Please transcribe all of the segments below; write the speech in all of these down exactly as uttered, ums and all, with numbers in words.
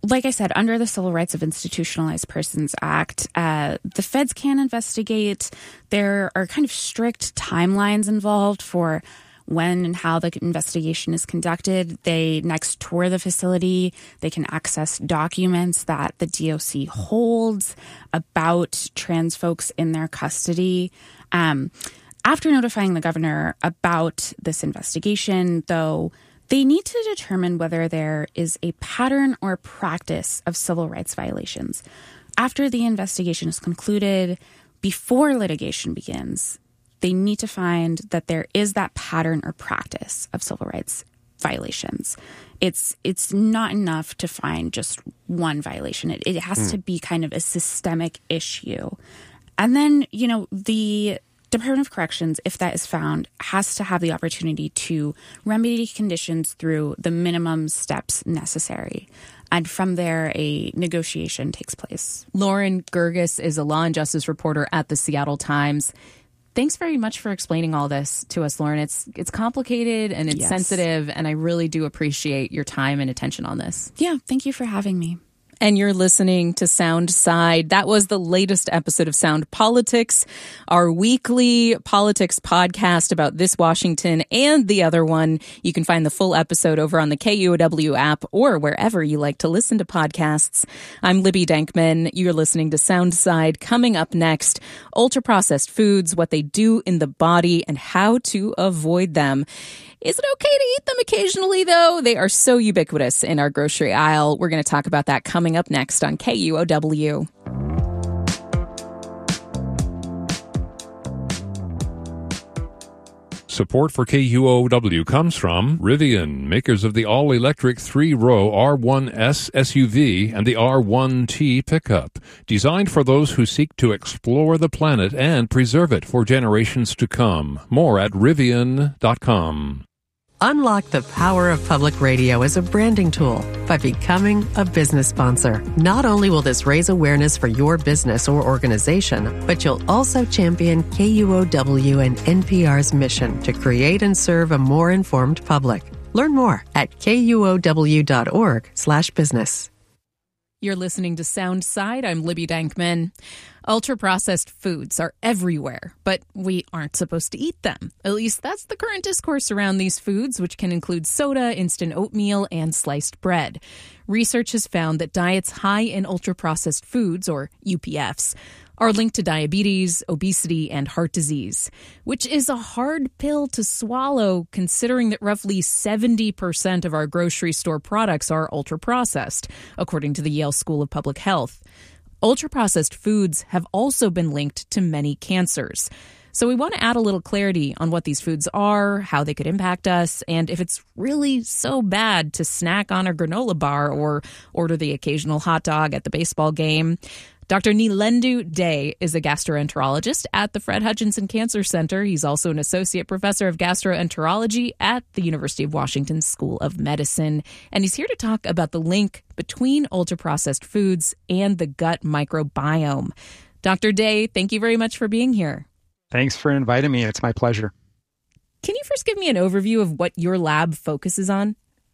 like I said, under the Civil Rights of Institutionalized Persons Act, uh, the feds can investigate. There are kind of strict timelines involved for when and how the investigation is conducted. They next tour the facility. They can access documents that the D O C holds about trans folks in their custody. Um, after notifying the governor about this investigation, though, they need to determine whether there is a pattern or practice of civil rights violations. After the investigation is concluded, before litigation begins, they need to find that there is that pattern or practice of civil rights violations. It's it's not enough to find just one violation. It, it has mm. to be kind of a systemic issue. And then, you know, the Department of Corrections, if that is found, has to have the opportunity to remedy conditions through the minimum steps necessary. And from there, a negotiation takes place. Lauren Gerges is a law and justice reporter at the Seattle Times. Thanks very much for explaining all this to us, Lauren. It's it's complicated and it's yes. sensitive, and I really do appreciate your time and attention on this. Yeah, thank you for having me. And you're listening to Sound Side. That was the latest episode of Sound Politics, our weekly politics podcast about this Washington and the other one. You can find the full episode over on the K U O W app or wherever you like to listen to podcasts. I'm Libby Dankman. You're listening to Sound Side. Coming up next, ultra-processed foods, what they do in the body, and how to avoid them. Is it okay to eat them occasionally, though? They are so ubiquitous in our grocery aisle. We're going to talk about that coming up next on K U O W. Support for K U O W comes from Rivian, makers of the all-electric three-row R one S S U V and the R one T pickup, designed for those who seek to explore the planet and preserve it for generations to come. More at Rivian dot com. Unlock the power of public radio as a branding tool by becoming a business sponsor. Not only will this raise awareness for your business or organization, but you'll also champion K U O W and N P R's mission to create and serve a more informed public. Learn more at K U O W dot org slash business. You're listening to Sound Side. I'm Libby Dankman. Ultra-processed foods are everywhere, but we aren't supposed to eat them. At least that's the current discourse around these foods, which can include soda, instant oatmeal, and sliced bread. Research has found that diets high in ultra-processed foods, or U P Fs, are linked to diabetes, obesity, and heart disease, which is a hard pill to swallow considering that roughly seventy percent of our grocery store products are ultra-processed, according to the Yale School of Public Health. Ultra-processed foods have also been linked to many cancers. So we want to add a little clarity on what these foods are, how they could impact us, and if it's really so bad to snack on a granola bar or order the occasional hot dog at the baseball game. Doctor Nilendu Day is a gastroenterologist at the Fred Hutchinson Cancer Center. He's also an associate professor of gastroenterology at the University of Washington School of Medicine. And he's here to talk about the link between ultra-processed foods and the gut microbiome. Doctor Day, thank you very much for being here. Thanks for inviting me. It's my pleasure. Can you first give me an overview of what your lab focuses on?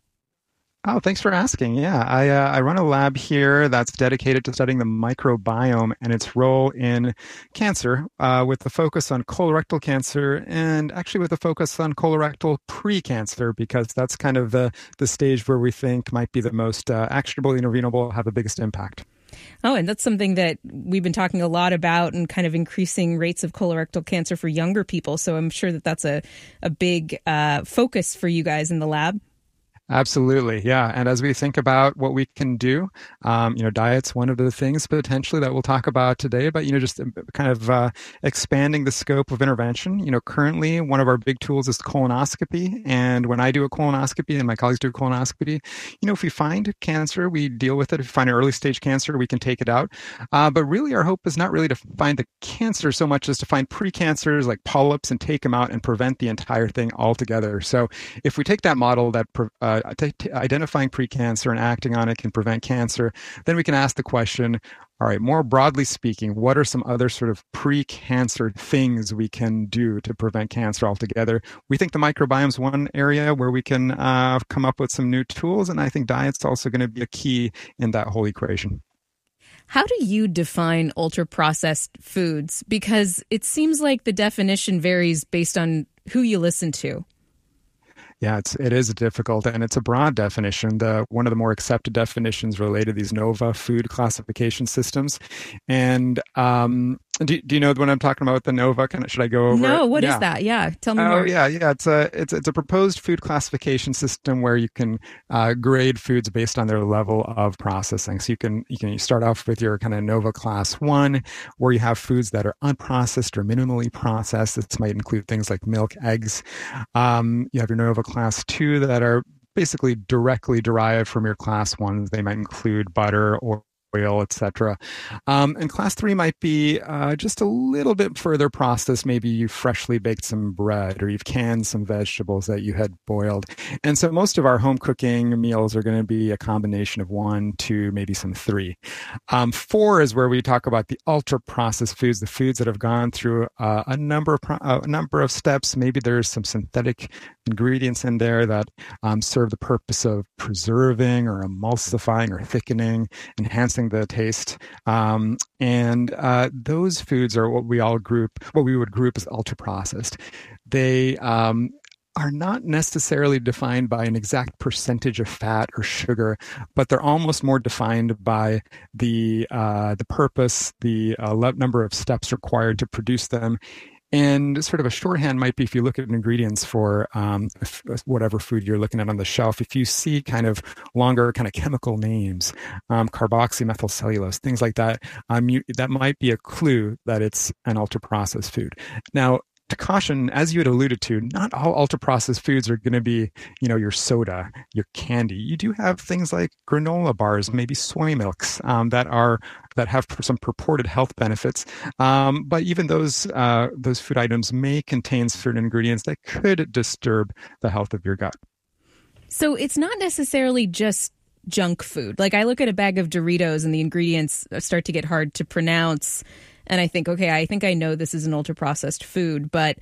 Oh, thanks for asking. Yeah, I, uh, I run a lab here that's dedicated to studying the microbiome and its role in cancer, uh, with the focus on colorectal cancer and actually with a focus on colorectal pre-cancer, because that's kind of the, the stage where we think might be the most uh, actionable, intervenable, have the biggest impact. Oh, and that's something that we've been talking a lot about, and kind of increasing rates of colorectal cancer for younger people. So I'm sure that that's a, a big uh, focus for you guys in the lab. Absolutely. Yeah. And as we think about what we can do, um, you know, diet's one of the things potentially that we'll talk about today, but, you know, just kind of uh, expanding the scope of intervention. You know, currently one of our big tools is colonoscopy. And when I do a colonoscopy and my colleagues do a colonoscopy, you know, if we find cancer, we deal with it. If we find an early stage cancer, we can take it out. Uh, but really our hope is not really to find the cancer so much as to find precancers like polyps and take them out and prevent the entire thing altogether. So if we take that model that uh, Uh, t- t- identifying precancer and acting on it can prevent cancer, then we can ask the question, all right, more broadly speaking, what are some other sort of pre-cancer things we can do to prevent cancer altogether? We think the microbiome is one area where we can uh, come up with some new tools, and I think diet's also going to be a key in that whole equation. How do you define ultra-processed foods? Because it seems like the definition varies based on who you listen to. Yeah, it's it is difficult, and it's a broad definition. The one of the more accepted definitions related to these NOVA food classification systems. And um, do, do you know what I'm talking about with the NOVA? Can, should I go over No, it? what yeah. is that? Yeah, tell me oh, more. yeah, yeah. It's a it's it's a proposed food classification system where you can uh, grade foods based on their level of processing. So you can you can start off with your kind of NOVA class one, where you have foods that are unprocessed or minimally processed. This might include things like milk, eggs. Um, you have your NOVA class two that are basically directly derived from your class ones. They might include butter or oil, et cetera. Um, and class three might be uh, just a little bit further processed. Maybe you freshly baked some bread or you've canned some vegetables that you had boiled. And so most of our home cooking meals are going to be a combination of one, two, maybe some three. Um, four is where we talk about the ultra processed foods, the foods that have gone through uh, a number of pro- uh, a number of steps. Maybe there's some synthetic ingredients in there that um, serve the purpose of preserving or emulsifying or thickening, enhancing the taste. Um, and uh, those foods are what we all group, what we would group as ultra processed. They um, are not necessarily defined by an exact percentage of fat or sugar, but they're almost more defined by the uh, the purpose, the uh, number of steps required to produce them. And sort of a shorthand might be if you look at ingredients for um, whatever food you're looking at on the shelf, if you see kind of longer kind of chemical names, um, carboxymethylcellulose, things like that, um, you, that might be a clue that it's an ultra-processed food. Now, to caution, as you had alluded to, not all ultra-processed foods are going to be, you know, your soda, your candy. You do have things like granola bars, maybe soy milks um, that are that have some purported health benefits. Um, but even those uh, those food items may contain certain ingredients that could disturb the health of your gut. So it's not necessarily just junk food. Like I look at a bag of Doritos and the ingredients start to get hard to pronounce. And I think, okay, I think I know this is an ultra-processed food. But,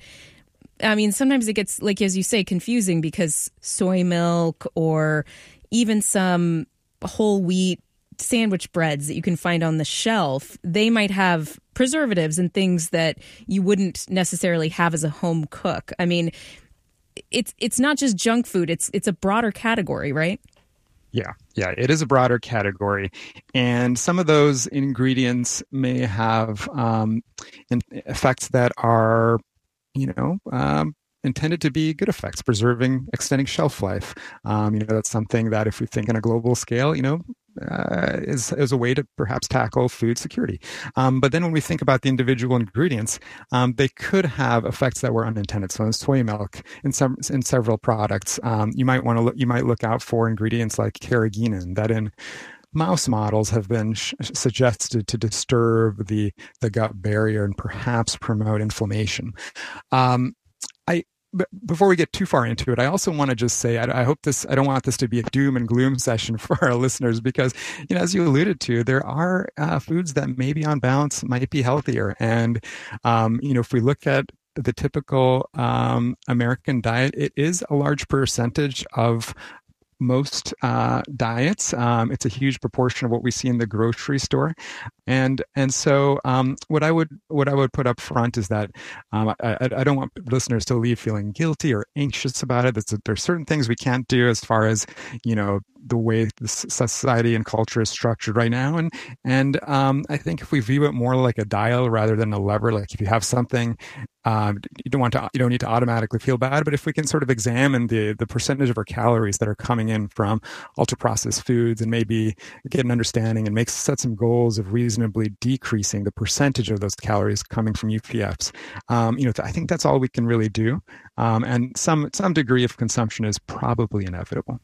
I mean, sometimes it gets, like, as you say, confusing because soy milk or even some whole wheat sandwich breads that you can find on the shelf, they might have preservatives and things that you wouldn't necessarily have as a home cook. I mean, it's it's not just junk food. It's it's a broader category, right? Yeah, yeah, it is a broader category. And some of those ingredients may have um, in- effects that are, you know, um, intended to be good effects, preserving, extending shelf life. Um, you know, that's something that if we think on a global scale, you know, uh, is, is a way to perhaps tackle food security. Um, but then when we think about the individual ingredients, um, they could have effects that were unintended. So in soy milk, in some in several products, um, you might want to look, you might look out for ingredients like carrageenan that in mouse models have been sh- suggested to disturb the the gut barrier and perhaps promote inflammation. Um, I But before we get too far into it, I also want to just say, I, I hope this, I don't want this to be a doom and gloom session for our listeners because, you know, as you alluded to, there are uh, foods that maybe on balance might be healthier. And, um, you know, if we look at the typical um, American diet, it is a large percentage of most uh, diets. Um, it's a huge proportion of what we see in the grocery store, and and so um, what I would what I would put up front is that um, I, I don't want listeners to leave feeling guilty or anxious about it. There's, there's certain things we can't do as far as you know the way the society and culture is structured right now, and and um, I think if we view it more like a dial rather than a lever, like if you have something. Um, you don't want to. You don't need to automatically feel bad, but if we can sort of examine the the percentage of our calories that are coming in from ultra processed foods, and maybe get an understanding and make set some goals of reasonably decreasing the percentage of those calories coming from U P Fs, um, you know, I think that's all we can really do. Um, and some some degree of consumption is probably inevitable.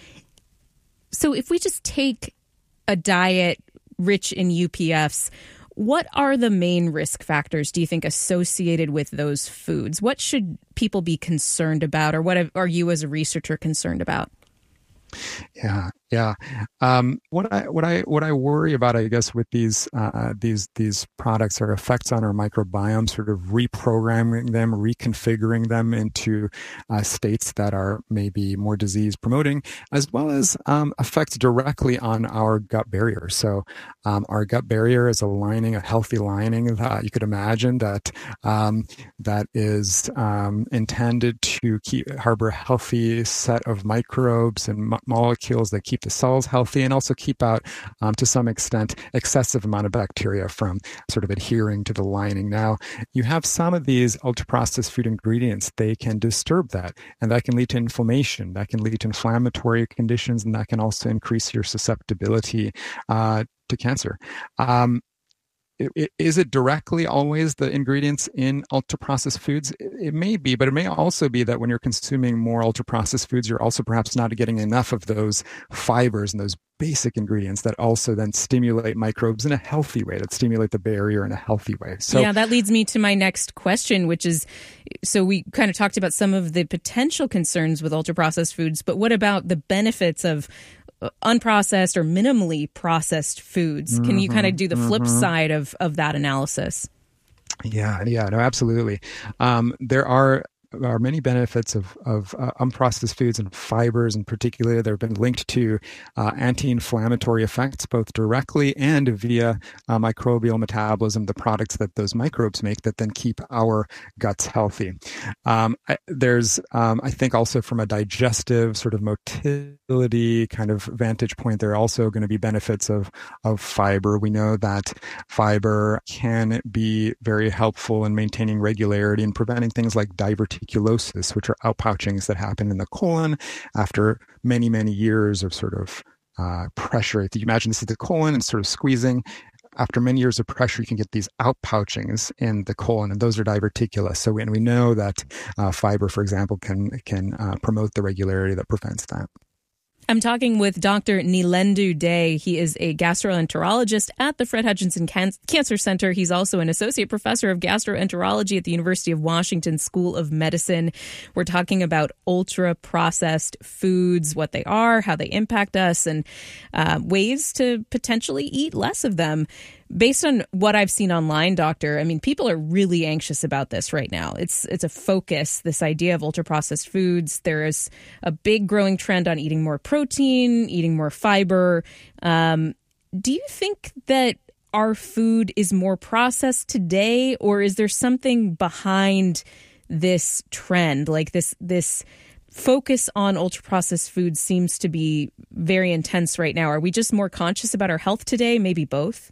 So, if we just take a diet rich in U P Fs. What are the main risk factors, do you think, associated with those foods? What should people be concerned about, or what are you as a researcher concerned about? Yeah, yeah. Um, what I what I what I worry about, I guess, with these uh, these these products are effects on our microbiome, sort of reprogramming them, reconfiguring them into uh, states that are maybe more disease promoting, as well as um, effects directly on our gut barrier. So, um, our gut barrier is a lining, a healthy lining that you could imagine that um, that is um, intended to keep harbor a healthy set of microbes and mo- molecules that keep the cells healthy and also keep out, um, to some extent, excessive amount of bacteria from sort of adhering to the lining. Now, you have some of these ultra-processed food ingredients, they can disturb that, and that can lead to inflammation, that can lead to inflammatory conditions, and that can also increase your susceptibility uh, to cancer. Um, Is it directly always the ingredients in ultra-processed foods? It may be, but it may also be that when you're consuming more ultra-processed foods, you're also perhaps not getting enough of those fibers and those basic ingredients that also then stimulate microbes in a healthy way, that stimulate the barrier in a healthy way. So, yeah, that leads me to my next question, which is, so we kind of talked about some of the potential concerns with ultra-processed foods, but what about the benefits of unprocessed or minimally processed foods? Can mm-hmm, you kind of do the flip mm-hmm. side of, of that analysis? Yeah, yeah, no, absolutely. Um, there are are many benefits of, of uh, unprocessed foods and fibers in particular. They've been linked to uh, anti-inflammatory effects, both directly and via uh, microbial metabolism, the products that those microbes make that then keep our guts healthy. Um, I, there's, um, I think also from a digestive sort of motility kind of vantage point, there are also going to be benefits of, of fiber. We know that fiber can be very helpful in maintaining regularity and preventing things like diverticulosis, which are outpouchings that happen in the colon after many, many years of sort of uh, pressure. If you imagine this is the colon and sort of squeezing, after many years of pressure, you can get these outpouchings in the colon, and those are diverticulous. So we, and we know that uh, fiber, for example, can, can uh, promote the regularity that prevents that. I'm talking with Doctor Nilendu Dey. He is a gastroenterologist at the Fred Hutchinson Can- Cancer Center. He's also an associate professor of gastroenterology at the University of Washington School of Medicine. We're talking about ultra-processed foods, what they are, how they impact us, and uh, ways to potentially eat less of them. Based on what I've seen online, Doctor, I mean, people are really anxious about this right now. It's it's a focus, this idea of ultra-processed foods. There is a big growing trend on eating more protein, eating more fiber. Um, do you think that our food is more processed today, or is there something behind this trend? Like this this focus on ultra-processed foods seems to be very intense right now. Are we just more conscious about our health today? Maybe both?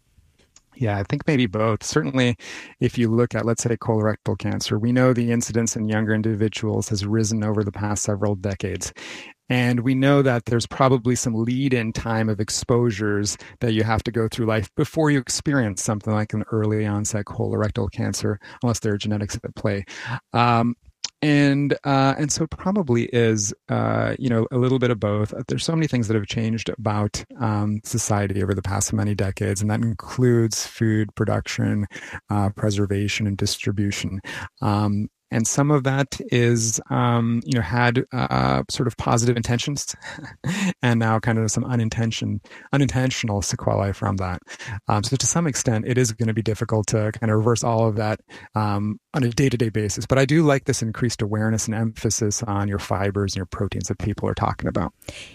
Yeah, I think maybe both. Certainly, if you look at, let's say, colorectal cancer, we know the incidence in younger individuals has risen over the past several decades. And we know that there's probably some lead-in time of exposures that you have to go through life before you experience something like an early onset colorectal cancer, unless there are genetics at play. Um, And uh, and so it probably is, uh, you know, a little bit of both. There's so many things that have changed about um, society over the past many decades, and that includes food production, uh, preservation, and distribution. Um, and some of that is, um, you know, had uh, sort of positive intentions, and now kind of some unintention, unintentional sequelae from that. Um, so to some extent, it is going to be difficult to kind of reverse all of that um, on a day-to-day basis. But I do like this increased awareness and emphasis on your fibers and your proteins that people are talking about.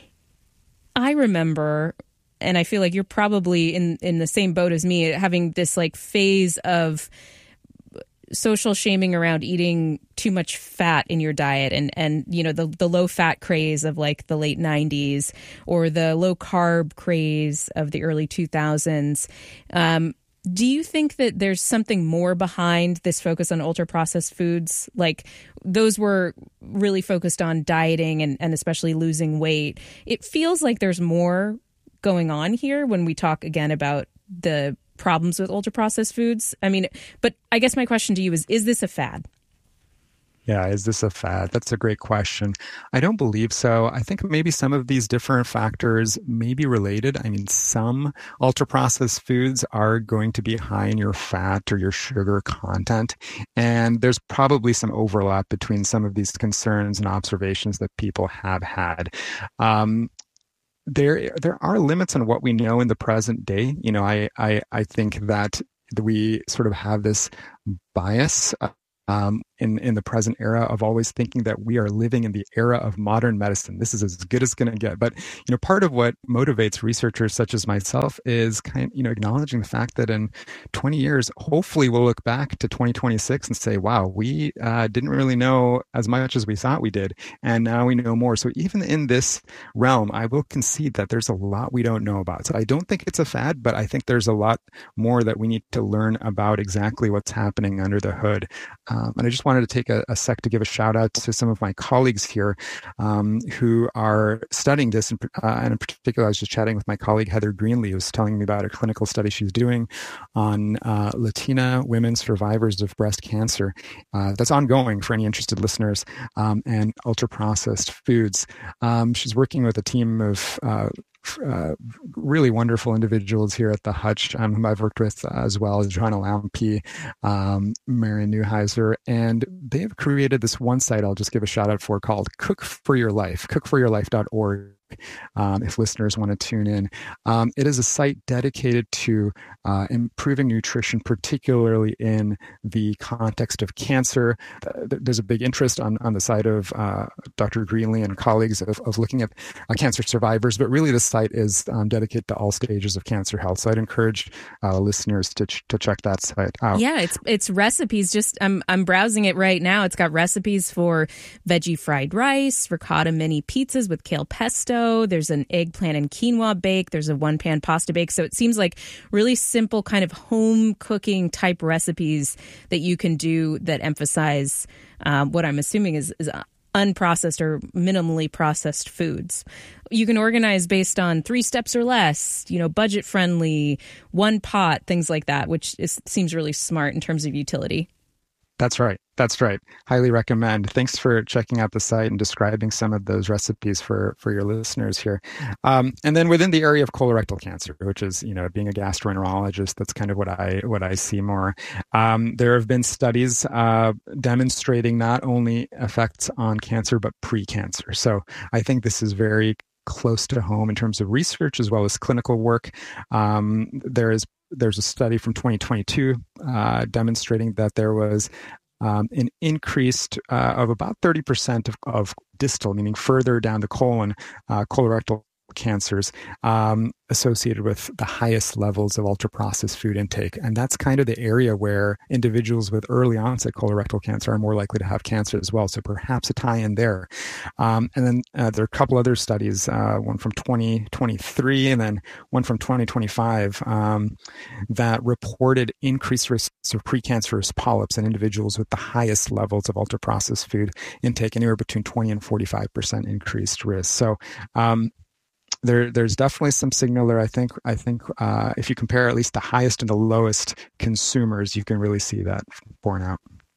I remember, and I feel like you're probably in, in the same boat as me, having this like phase of social shaming around eating too much fat in your diet, and, and you know, the, the low fat craze of like the late nineties, or the low carb craze of the early two thousands. Um, do you think that there's something more behind this focus on ultra processed foods? Like those were really focused on dieting and, and especially losing weight. It feels like there's more going on here when we talk again about the problems with ultra-processed foods. I mean, but I guess my question to you is, is this a fad? Yeah, is this a fad? That's a great question. I don't believe so. I think maybe some of these different factors may be related. I mean, some ultra-processed foods are going to be high in your fat or your sugar content, and there's probably some overlap between some of these concerns and observations that people have had. Um, there, there are limits on what we know in the present day. You know, I, I, I think that we sort of have this bias uh, Um, in, in the present era of always thinking that we are living in the era of modern medicine. This is as good as it's going to get. But, you know, part of what motivates researchers such as myself is kind of, you know, acknowledging the fact that in twenty years, hopefully we'll look back to twenty twenty-six and say, wow, we uh, didn't really know as much as we thought we did. And now we know more. So even in this realm, I will concede that there's a lot we don't know about. So I don't think it's a fad, but I think there's a lot more that we need to learn about exactly what's happening under the hood. Um, and I just wanted to take a, a sec to give a shout out to some of my colleagues here um, who are studying this. In, uh, and in particular, I was just chatting with my colleague, Heather Greenlee, who was telling me about a clinical study she's doing on uh, Latina women survivors of breast cancer. Uh, that's ongoing for any interested listeners, um, and ultra-processed foods. Um, she's working with a team of uh, Uh, really wonderful individuals here at the Hutch, um, whom I've worked with uh, as well as Johanna Lampe, um, Marion Neuheiser, and they've created this one site I'll just give a shout out for called Cook for Your Life, cook for your life dot org. Um, if listeners want to tune in. Um, it is a site dedicated to uh, improving nutrition, particularly in the context of cancer. Uh, there's a big interest on, on the side of uh, Doctor Greenlee and colleagues of, of looking at uh, cancer survivors, but really the site is um, dedicated to all stages of cancer health. So I'd encourage uh, listeners to ch- to check that site out. Yeah, it's it's recipes. Just I'm I'm browsing it right now. It's got recipes for veggie fried rice, ricotta mini pizzas with kale pesto. There's an eggplant and quinoa bake. There's a one-pan pasta bake. So it seems like really simple kind of home cooking type recipes that you can do that emphasize um, what I'm assuming is, is unprocessed or minimally processed foods. You can organize based on three steps or less, you know, budget friendly, one pot, things like that, which is, seems really smart in terms of utility. That's right. That's right. Highly recommend. Thanks for checking out the site and describing some of those recipes for, for your listeners here. Um, and then within the area of colorectal cancer, which is, you know, being a gastroenterologist, that's kind of what I what I see more. Um, there have been studies uh, demonstrating not only effects on cancer, but pre-cancer. So I think this is very close to home in terms of research as well as clinical work. Um, there is There's a study from twenty twenty-two uh, demonstrating that there was um, an increased uh, of about thirty percent of, of distal, meaning further down the colon, uh, colorectal cancers um, associated with the highest levels of ultra-processed food intake. And that's kind of the area where individuals with early onset colorectal cancer are more likely to have cancer as well. So perhaps a tie-in there. Um, and then uh, there are a couple other studies, uh, one from twenty twenty-three and then one from twenty twenty-five, um, that reported increased risks of precancerous polyps in individuals with the highest levels of ultra-processed food intake, anywhere between twenty and forty-five percent increased risk. So, um, There, there's definitely some signal there. I think, I think uh, if you compare at least the highest and the lowest consumers, you can really see that borne out.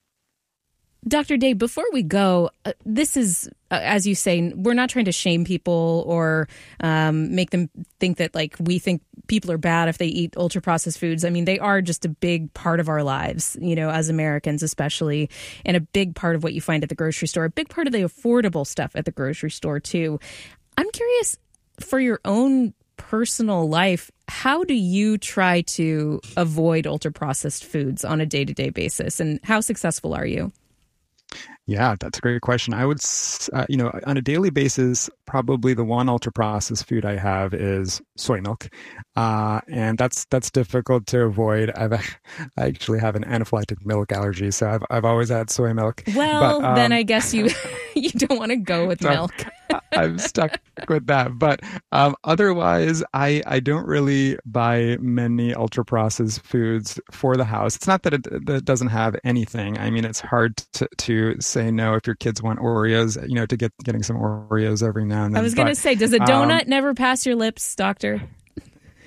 Doctor Day, before we go, uh, this is, uh, as you say, we're not trying to shame people or um, make them think that, like, we think people are bad if they eat ultra-processed foods. I mean, they are just a big part of our lives, you know, as Americans especially, and a big part of what you find at the grocery store, a big part of the affordable stuff at the grocery store, too. I'm curious, for your own personal life, how do you try to avoid ultra-processed foods on a day-to-day basis, and how successful are you? Yeah, that's a great question. I would, uh, you know, on a daily basis, probably the one ultra-processed food I have is soy milk, uh, and that's that's difficult to avoid. I've I actually have an anaphylactic milk allergy, so I've I've always had soy milk. Well, but, um, then I guess you you don't want to go with so milk. I'm stuck with that. But um, otherwise, I, I don't really buy many ultra-processed foods for the house. It's not that it, that it doesn't have anything. I mean, it's hard to, to say no if your kids want Oreos, you know, to get getting some Oreos every now and then. I was going to say, does a donut um, never pass your lips, doctor?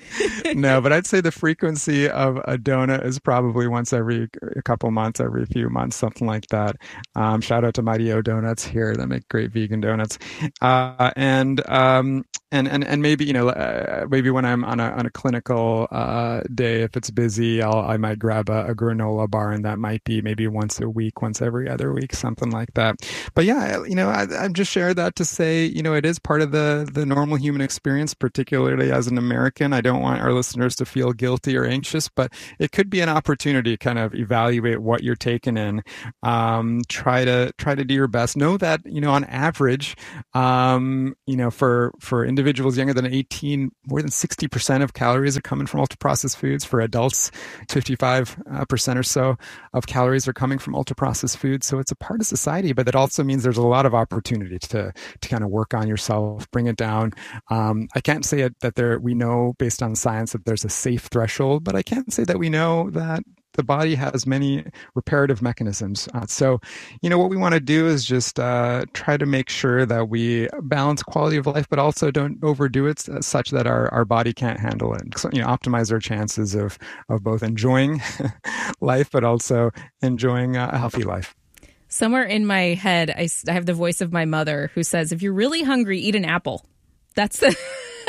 No, but I'd say the frequency of a donut is probably once every a couple months, every few months, something like that. Um, shout out to Mighty O Donuts here that make great vegan donuts. Uh, and, um, and, and, and maybe, you know, uh, maybe when I'm on a, on a clinical, uh, day, if it's busy, I'll, I might grab a, a granola bar, and that might be maybe once a week, once every other week, something like that. But yeah, you know, I, I've just shared that to say, you know, it is part of the, the normal human experience, particularly as an American. I don't want our listeners to feel guilty or anxious, but it could be an opportunity to kind of evaluate what you're taking in. Um, try to, try to do your best. Know that, you know, on average, um, you know, for, for individuals younger than eighteen, more than sixty percent of calories are coming from ultra-processed foods. For adults, fifty-five percent or so of calories are coming from ultra-processed foods. So it's a part of society, but that also means there's a lot of opportunity to, to kind of work on yourself, bring it down. Um, I can't say it, that there, we know based on science that there's a safe threshold, but I can't say that we know that the body has many reparative mechanisms. Uh, so, you know, what we want to do is just uh, try to make sure that we balance quality of life, but also don't overdo it such that our, our body can't handle it. So, you know, optimize our chances of, of both enjoying life, but also enjoying a healthy life. Somewhere in my head, I, I have the voice of my mother who says, if you're really hungry, eat an apple. That's the...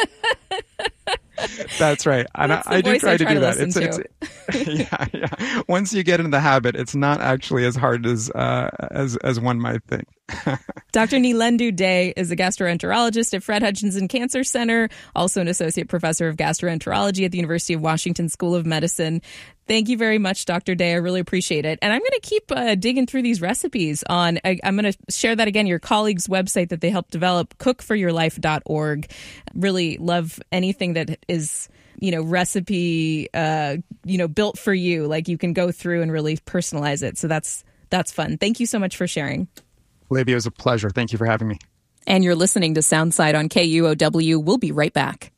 That's right. And That's I, I do try, I to try do to that. It's, to. it's yeah, yeah. Once you get in the habit, it's not actually as hard as uh, as as one might think. Doctor Nilendu Day is a gastroenterologist at Fred Hutchinson Cancer Center, also an associate professor of gastroenterology at the University of Washington School of Medicine. Thank you very much, Doctor Day. I really appreciate it. And I'm going to keep uh, digging through these recipes on, I, I'm going to share that again, your colleague's website that they helped develop, cook for your life dot org. Really love anything that is, you know, recipe, uh, you know, built for you. Like you can go through and really personalize it. So that's, that's fun. Thank you so much for sharing. Libby, it was a pleasure. Thank you for having me. And you're listening to Soundside on K U O W. We'll be right back.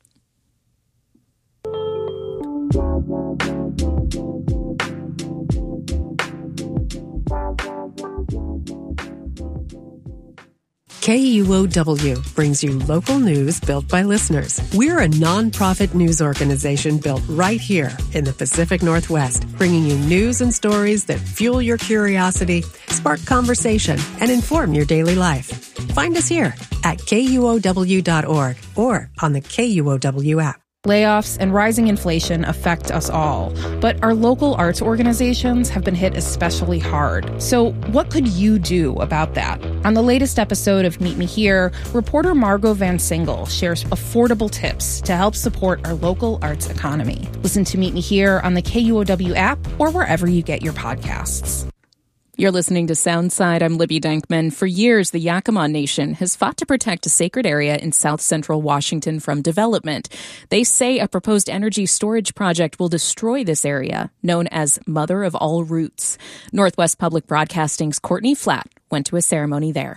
K U O W brings you local news built by listeners. We're a nonprofit news organization built right here in the Pacific Northwest, bringing you news and stories that fuel your curiosity, spark conversation, and inform your daily life. Find us here at K U O W dot org or on the K U O W app. Layoffs and rising inflation affect us all, but our local arts organizations have been hit especially hard. So what could you do about that? On the latest episode of Meet Me Here, reporter Margot Van Singel shares affordable tips to help support our local arts economy. Listen to Meet Me Here on the K U O W app or wherever you get your podcasts. You're listening to Soundside. I'm Libby Dankman. For years, the Yakima Nation has fought to protect a sacred area in south central Washington from development. They say a proposed energy storage project will destroy this area, known as Mother of All Roots. Northwest Public Broadcasting's Courtney Flatt went to a ceremony there.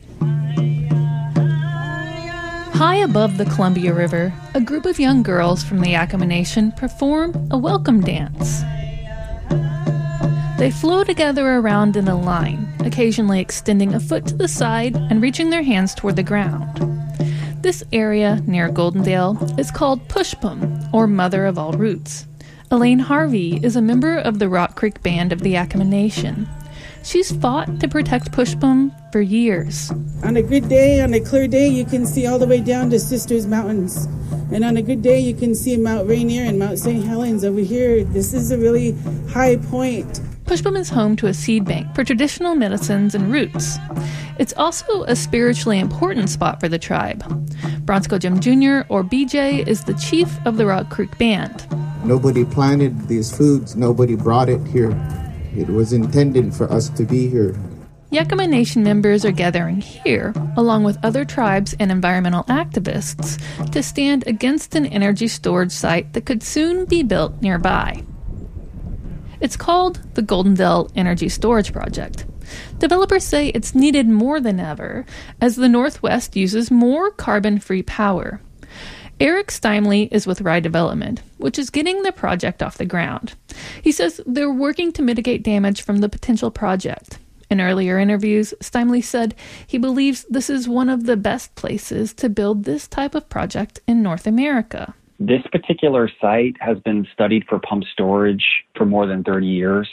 High above the Columbia River, a group of young girls from the Yakima Nation perform a welcome dance. They flow together around in a line, occasionally extending a foot to the side and reaching their hands toward the ground. This area near Goldendale is called Pushpum, or Mother of All Roots. Elaine Harvey is a member of the Rock Creek Band of the Yakima Nation. She's fought to protect Pushpum for years. On a good day, on a clear day, you can see all the way down to Sisters Mountains. And on a good day, you can see Mount Rainier and Mount Saint Helens over here. This is a really high point. Pushpum is home to a seed bank for traditional medicines and roots. It's also a spiritually important spot for the tribe. Bronsko Jim Junior, or B J, is the chief of the Rock Creek Band. Nobody planted these foods. Nobody brought it here. It was intended for us to be here. Yakima Nation members are gathering here, along with other tribes and environmental activists, to stand against an energy storage site that could soon be built nearby. It's called the Goldendale Energy Storage Project. Developers say it's needed more than ever, as the Northwest uses more carbon-free power. Eric Steinley is with Rye Development, which is getting the project off the ground. He says they're working to mitigate damage from the potential project. In earlier interviews, Steinley said he believes this is one of the best places to build this type of project in North America. This particular site has been studied for pump storage for more than thirty years.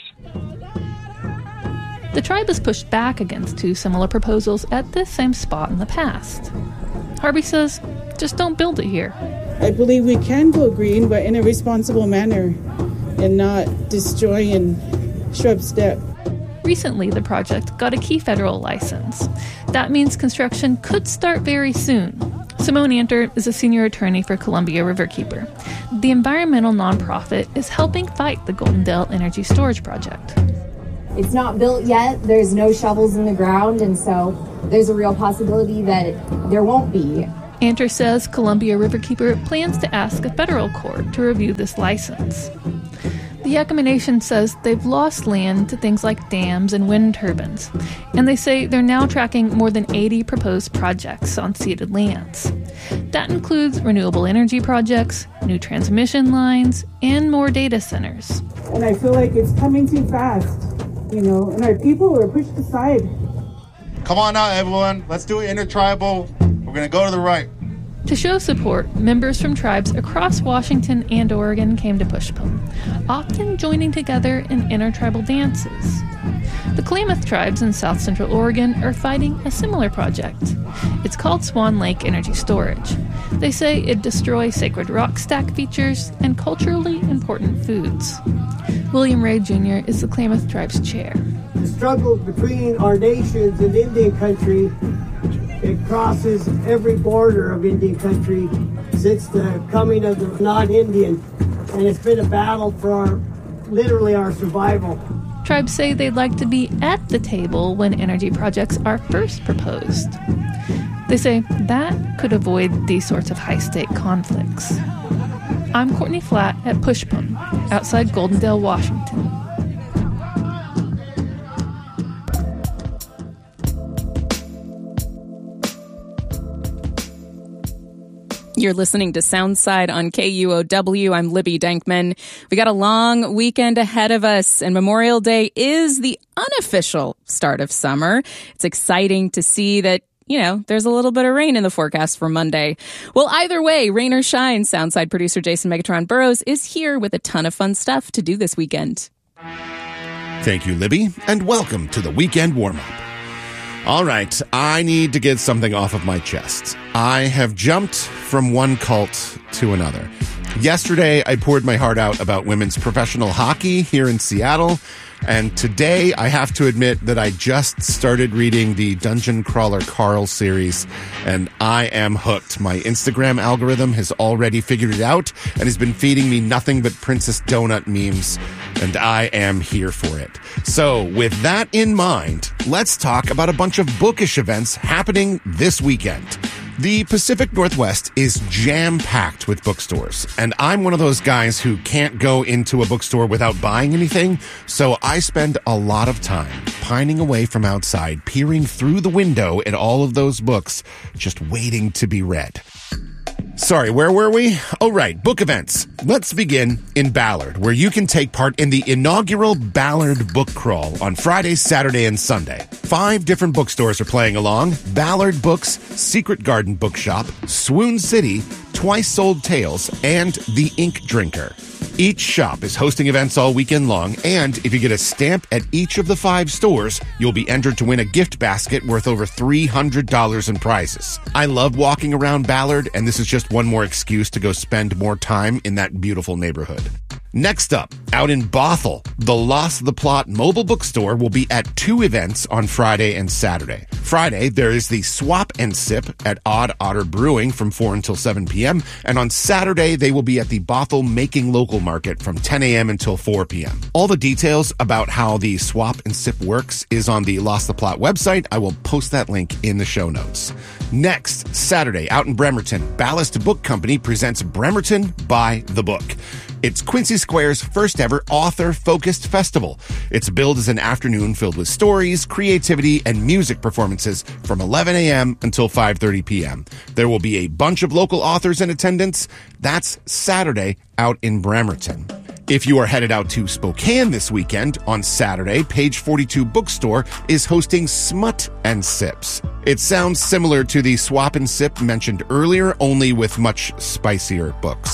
The tribe has pushed back against two similar proposals at this same spot in the past. Harvey says, just don't build it here. I believe we can go green, but in a responsible manner and not destroy and shrub step. Recently, the project got a key federal license. That means construction could start very soon. Simone Anter is a senior attorney for Columbia Riverkeeper. The environmental nonprofit is helping fight the Golden Dale Energy Storage Project. It's not built yet. There's no shovels in the ground, and so there's a real possibility that there won't be. Anter says Columbia Riverkeeper plans to ask a federal court to review this license. The Yakama Nation says they've lost land to things like dams and wind turbines, and they say they're now tracking more than eighty proposed projects on ceded lands. That includes renewable energy projects, new transmission lines, and more data centers. And I feel like it's coming too fast, you know, and our people are pushed aside. Come on now, everyone. Let's do it intertribal. We're going to go to the right. To show support, members from tribes across Washington and Oregon came to Pushpum, often joining together in intertribal dances. The Klamath tribes in south central Oregon are fighting a similar project. It's called Swan Lake Energy Storage. They say it destroys sacred rock stack features and culturally important foods. William Ray Junior is the Klamath tribe's chair. The struggle between our nations and Indian country, it crosses every border of Indian country since the coming of the non-Indian, and it's been a battle for our, literally our survival. Tribes say they'd like to be at the table when energy projects are first proposed. They say that could avoid these sorts of high-stake conflicts. I'm Courtney Flatt at Pushpum, outside Golden Dale, Washington. You're listening to Soundside on K U O W. I'm Libby Dankman. We got a long weekend ahead of us, and Memorial Day is the unofficial start of summer. It's exciting to see that, you know, there's a little bit of rain in the forecast for Monday. Well, either way, rain or shine, Soundside producer Jason Megatron Burrows is here with a ton of fun stuff to do this weekend. Thank you, Libby, and welcome to the weekend warm-up. All right, I need to get something off of my chest. I have jumped from one cult to another. Yesterday, I poured my heart out about women's professional hockey here in Seattle. And today, I have to admit that I just started reading the Dungeon Crawler Carl series, and I am hooked. My Instagram algorithm has already figured it out and has been feeding me nothing but Princess Donut memes, and I am here for it. So, with that in mind, let's talk about a bunch of bookish events happening this weekend. The Pacific Northwest is jam-packed with bookstores, and I'm one of those guys who can't go into a bookstore without buying anything, so I spend a lot of time pining away from outside, peering through the window at all of those books, just waiting to be read. Sorry, where were we? Oh, right, book events. Let's begin in Ballard, where you can take part in the inaugural Ballard Book Crawl on Friday, Saturday, and Sunday. Five different bookstores are playing along: Ballard Books, Secret Garden Bookshop, Swoon City, Twice Sold Tales, and The Ink Drinker. Each shop is hosting events all weekend long, and if you get a stamp at each of the five stores, you'll be entered to win a gift basket worth over three hundred dollars in prizes. I love walking around Ballard, and this is just one more excuse to go spend more time in that beautiful neighborhood. Next up, out in Bothell, the Lost the Plot mobile bookstore will be at two events on Friday and Saturday. Friday, there is the Swap and Sip at Odd Otter Brewing from four until seven p.m., and on Saturday, they will be at the Bothell Making Local Market from ten a.m. until four p.m. All the details about how the Swap and Sip works is on the Lost the Plot website. I will post that link in the show notes. Next, Saturday, out in Bremerton, Ballast Book Company presents Bremerton by the Book. It's Quincy Square's first ever author-focused festival. It's billed as an afternoon filled with stories, creativity, and music performances from eleven a.m. until five thirty p.m. There will be a bunch of local authors in attendance. That's Saturday out in Bremerton. If you are headed out to Spokane this weekend, on Saturday, Page forty-two Bookstore is hosting Smut and Sips. It sounds similar to the Swap and Sip mentioned earlier, only with much spicier books.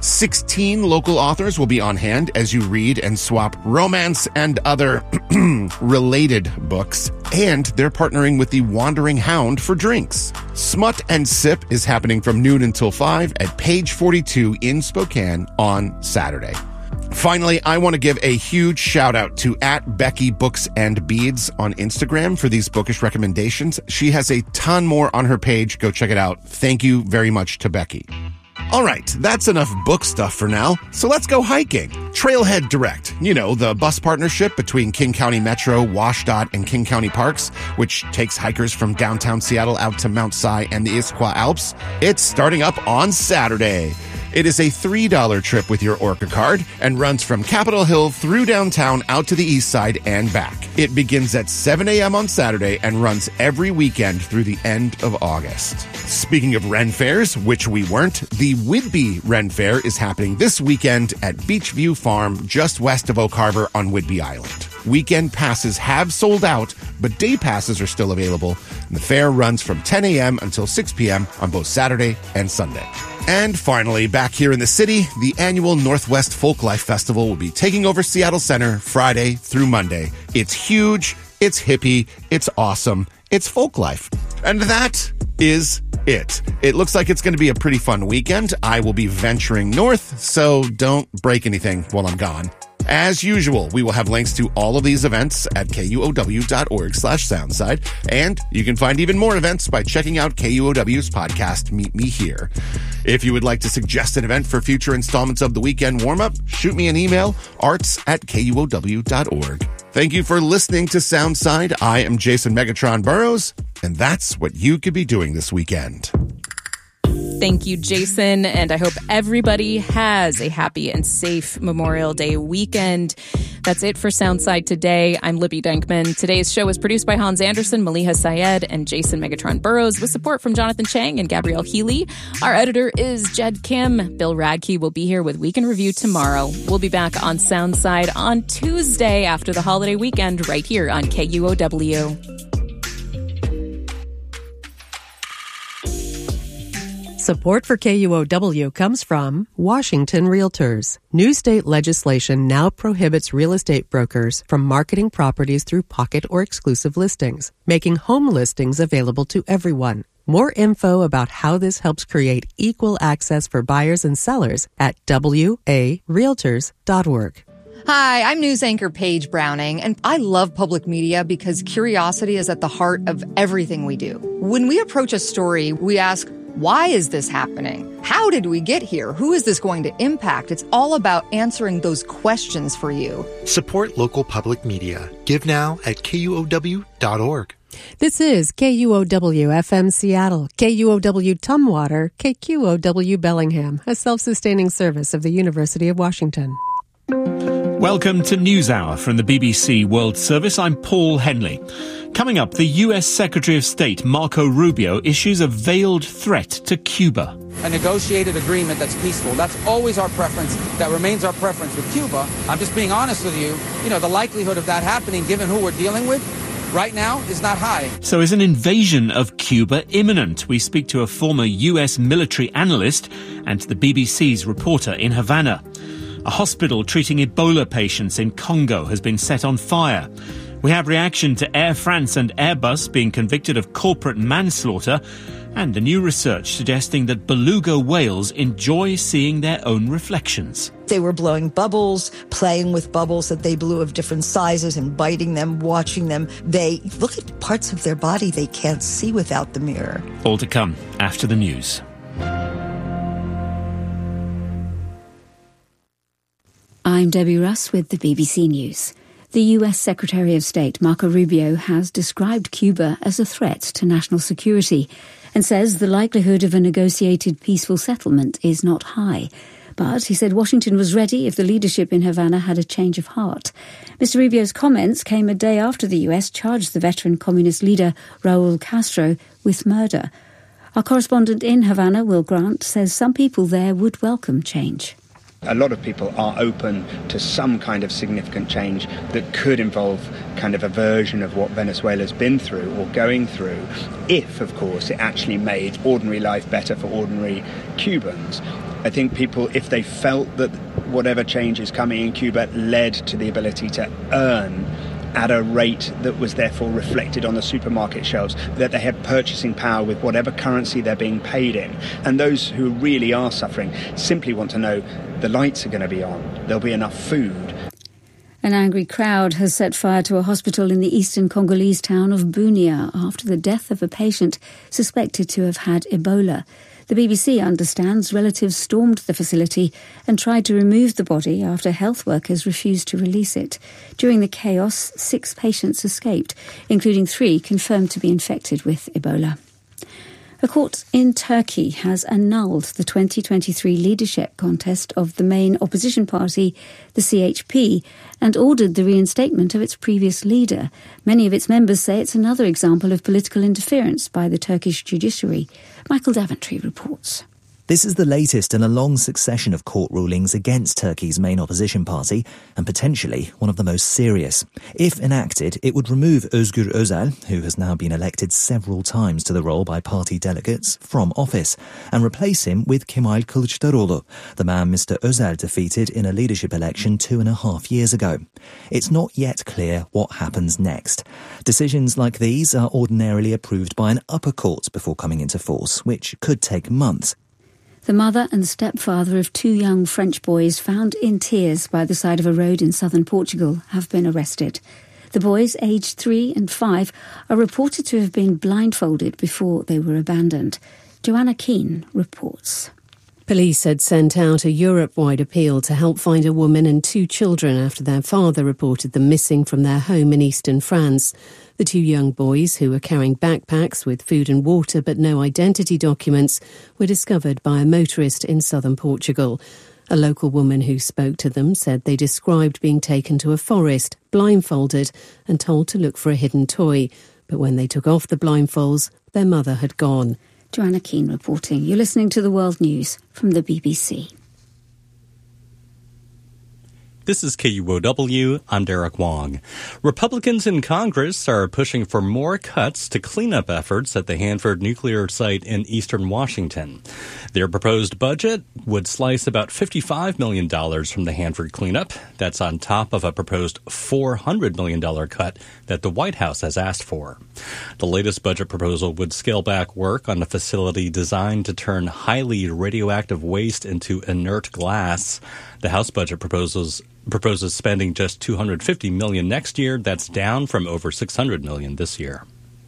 sixteen local authors will be on hand as you read and swap romance and other related books, and they're partnering with the Wandering Hound for drinks. Smut and Sip is happening from noon until five at Page forty-two in Spokane on Saturday. Finally, I want to give a huge shout out to at Becky Books and Beads on Instagram for these bookish recommendations. She has a ton more on her page. Go check it out. Thank you very much to Becky. All right, that's enough book stuff for now, so let's go hiking. Trailhead Direct, you know, the bus partnership between King County Metro, WashDOT, and King County Parks, which takes hikers from downtown Seattle out to Mount Si and the Issaquah Alps. It's starting up on Saturday. It is a three dollar trip with your Orca card and runs from Capitol Hill through downtown out to the east side and back. It begins at seven a.m. on Saturday and runs every weekend through the end of August. Speaking of Ren Fairs, which we weren't, the Whidbey Ren Fair is happening this weekend at Beachview Farm just west of Oak Harbor on Whidbey Island. Weekend passes have sold out, but day passes are still available, and the fair runs from ten a.m. until six p.m. on both Saturday and Sunday. And finally, back here in the city, the annual Northwest Folklife Festival will be taking over Seattle Center Friday through Monday. It's huge, it's hippie, it's awesome, it's folklife. And that is it. It looks like it's going to be a pretty fun weekend. I will be venturing north, so don't break anything while I'm gone. As usual, we will have links to all of these events at kuow.org slash soundside, and you can find even more events by checking out K U O W's podcast, Meet Me Here. If you would like to suggest an event for future installments of the Weekend Warm-Up, shoot me an email, arts at kuow.org. Thank you for listening to Soundside. I am Jason Megatron Burrows, and that's what you could be doing this weekend. Thank you, Jason, and I hope everybody has a happy and safe Memorial Day weekend. That's it for Soundside today. I'm Libby Denkman. Today's show was produced by Hans Anderson, Maliha Syed, and Jason Megatron Burrows, with support from Jonathan Chang and Gabrielle Healy. Our editor is Jed Kim. Bill Radke will be here with Week in Review tomorrow. We'll be back on Soundside on Tuesday after the holiday weekend right here on K U O W. Support for K U O W comes from Washington Realtors. New state legislation now prohibits real estate brokers from marketing properties through pocket or exclusive listings, making home listings available to everyone. More info about how this helps create equal access for buyers and sellers at w a realtors dot org. Hi, I'm news anchor Paige Browning, and I love public media because curiosity is at the heart of everything we do. When we approach a story, we ask, why is this happening? How did we get here? Who is this going to impact? It's all about answering those questions for you. Support local public media. Give now at K U O W dot org. This is K U O W F M Seattle, K U O W Tumwater, K Q O W Bellingham, a self-sustaining service of the University of Washington. Welcome to NewsHour from the B B C World Service. I'm Paul Henley. Coming up, the U S Secretary of State Marco Rubio issues a veiled threat to Cuba. A negotiated agreement that's peaceful. That's always our preference. That remains our preference with Cuba. I'm just being honest with you. You know, the likelihood of that happening, given who we're dealing with right now, is not high. So is an invasion of Cuba imminent? We speak to a former U S military analyst and to the B B C's reporter in Havana. A hospital treating Ebola patients in Congo has been set on fire. We have reaction to Air France and Airbus being convicted of corporate manslaughter, and the new research suggesting that beluga whales enjoy seeing their own reflections. They were blowing bubbles, playing with bubbles that they blew of different sizes and biting them, watching them. They look at parts of their body they can't see without the mirror. All to come after the news. I'm Debbie Russ with the B B C News. The U S Secretary of State Marco Rubio has described Cuba as a threat to national security and says the likelihood of a negotiated peaceful settlement is not high. But he said Washington was ready if the leadership in Havana had a change of heart. Mister Rubio's comments came a day after the U S charged the veteran communist leader Raul Castro with murder. Our correspondent in Havana, Will Grant, says some people there would welcome change. A lot of people are open to some kind of significant change that could involve kind of a version of what Venezuela's been through or going through, if, of course, it actually made ordinary life better for ordinary Cubans. I think people, if they felt that whatever change is coming in Cuba led to the ability to earn at a rate that was therefore reflected on the supermarket shelves, that they had purchasing power with whatever currency they're being paid in. And those who really are suffering simply want to know the lights are going to be on, there'll be enough food. An angry crowd has set fire to a hospital in the eastern Congolese town of Bunia after the death of a patient suspected to have had Ebola. The B B C understands relatives stormed the facility and tried to remove the body after health workers refused to release it. During the chaos, six patients escaped, including three confirmed to be infected with Ebola. A court in Turkey has annulled the twenty twenty-three leadership contest of the main opposition party, the C H P, and ordered the reinstatement of its previous leader. Many of its members say it's another example of political interference by the Turkish judiciary. Michael Daventry reports. This is the latest in a long succession of court rulings against Turkey's main opposition party, and potentially one of the most serious. If enacted, it would remove Özgür Özel, who has now been elected several times to the role by party delegates, from office, and replace him with Kemal Kılıçdaroğlu, the man Mister Özel defeated in a leadership election two and a half years ago. It's not yet clear what happens next. Decisions like these are ordinarily approved by an upper court before coming into force, which could take months. The mother and stepfather of two young French boys found in tears by the side of a road in southern Portugal have been arrested. The boys, aged three and five, are reported to have been blindfolded before they were abandoned. Joanna Keane reports. Police had sent out a Europe-wide appeal to help find a woman and two children after their father reported them missing from their home in eastern France. The two young boys, who were carrying backpacks with food and water but no identity documents, were discovered by a motorist in southern Portugal. A local woman who spoke to them said they described being taken to a forest, blindfolded, and told to look for a hidden toy. But when they took off the blindfolds, their mother had gone. Joanna Keane reporting. You're listening to the World News from the B B C. This is K U O W. I'm Derek Wong. Republicans in Congress are pushing for more cuts to cleanup efforts at the Hanford nuclear site in eastern Washington. Their proposed budget would slice about fifty-five million dollars from the Hanford cleanup. That's on top of a proposed four hundred million dollars cut that the White House has asked for. The latest budget proposal would scale back work on a facility designed to turn highly radioactive waste into inert glass. The House budget proposes proposes spending just two hundred fifty million dollars next year. That's down from over six hundred million dollars this year.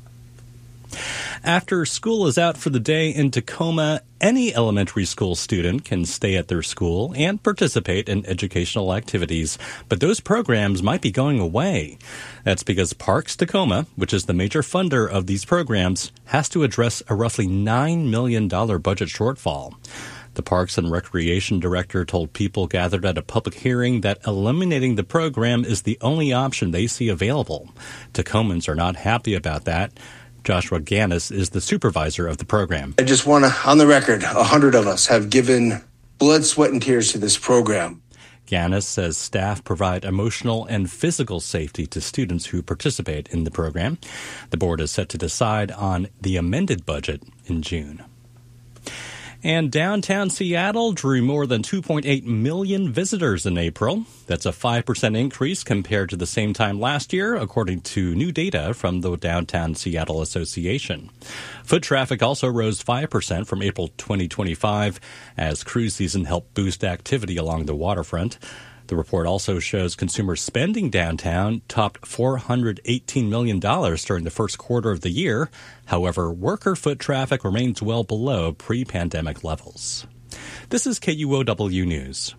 After school is out for the day in Tacoma, any elementary school student can stay at their school and participate in educational activities, but those programs might be going away. That's because Parks Tacoma, which is the major funder of these programs, has to address a roughly nine million dollars budget shortfall. The Parks and Recreation Director told people gathered at a public hearing that eliminating the program is the only option they see available. Tacomans are not happy about that. Joshua Gannis is the supervisor of the program. I just want to, on the record, a hundred of us have given blood, sweat, and tears to this program. Gannis says staff provide emotional and physical safety to students who participate in the program. The board is set to decide on the amended budget in June. And downtown Seattle drew more than two point eight million visitors in April. That's a five percent increase compared to the same time last year, according to new data from the Downtown Seattle Association. Foot traffic also rose five percent from April twenty twenty-five as cruise season helped boost activity along the waterfront. The report also shows consumer spending downtown topped four hundred eighteen million dollars during the first quarter of the year. However, worker foot traffic remains well below pre-pandemic levels. This is K U O W News.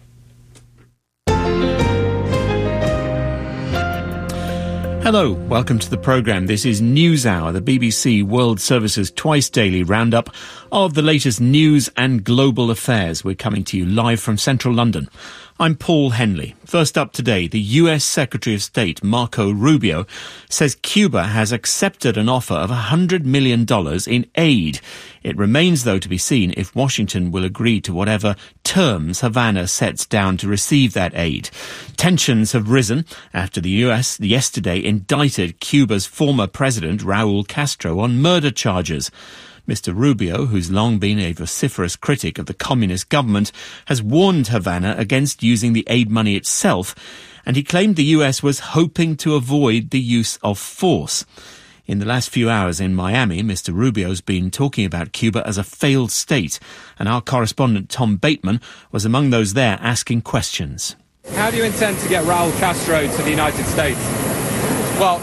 Hello, welcome to the programme. This is NewsHour, the B B C World Service's twice daily roundup of the latest news and global affairs. We're coming to you live from central London. I'm Paul Henley. First up today, the U S Secretary of State, Marco Rubio, says Cuba has accepted an offer of one hundred million dollars in aid. It remains, though, to be seen if Washington will agree to whatever terms Havana sets down to receive that aid. Tensions have risen after the U S yesterday indicted Cuba's former president, Raul Castro, on murder charges. Mister Rubio, who's long been a vociferous critic of the communist government, has warned Havana against using the aid money itself, and he claimed the U S was hoping to avoid the use of force. In the last few hours in Miami, Mister Rubio's been talking about Cuba as a failed state, and our correspondent Tom Bateman was among those there asking questions. How do you intend to get Raul Castro to the United States? Well,